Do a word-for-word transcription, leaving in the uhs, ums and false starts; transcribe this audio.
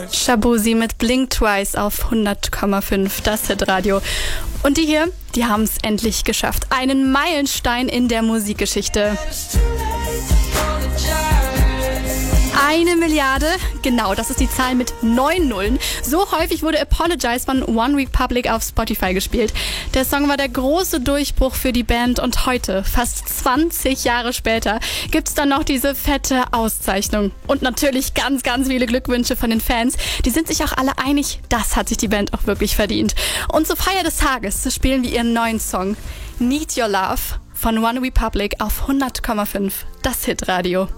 Shaboozey mit Blink Twice auf hundert Komma fünf, das Hitradio. Und die hier, die haben es endlich geschafft. Einen Meilenstein in der Musikgeschichte. Eine Milliarde, genau, das ist die Zahl mit neun Nullen. So häufig wurde Apologize von One Republic auf Spotify gespielt. Der Song war der große Durchbruch für die Band und heute, fast zwanzig Jahre später, gibt's dann noch diese fette Auszeichnung. Und natürlich ganz, ganz viele Glückwünsche von den Fans. Die sind sich auch alle einig, das hat sich die Band auch wirklich verdient. Und zur Feier des Tages spielen wir ihren neuen Song Need Your Love von One Republic auf hundert Komma fünf, das Hitradio.